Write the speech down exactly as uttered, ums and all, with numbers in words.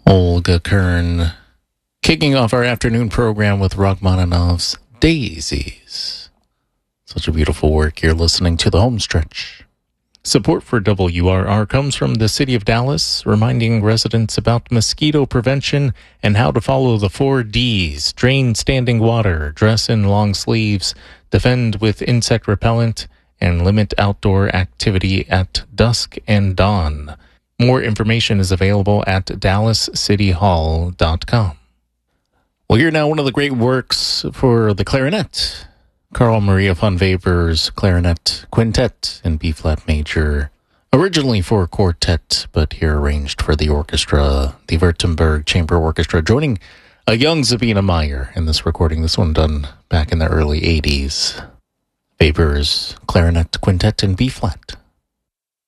Olga Kern, kicking off our afternoon program with Rachmaninoff's Daisies. Such a beautiful work. You're listening to the home stretch. Support for W R R comes from the City of Dallas, reminding residents about mosquito prevention and how to follow the four Ds: drain standing water, dress in long sleeves, defend with insect repellent, and limit outdoor activity at dusk and dawn. More information is available at dallas city hall dot com. We'll hear now one of the great works for the clarinet. Carl Maria von Weber's Clarinet Quintet in B-flat major, originally for quartet, but here arranged for the orchestra, the Württemberg Chamber Orchestra, joining a young Sabina Meyer in this recording, this one done back in the early eighties. Weber's Clarinet Quintet in B-flat.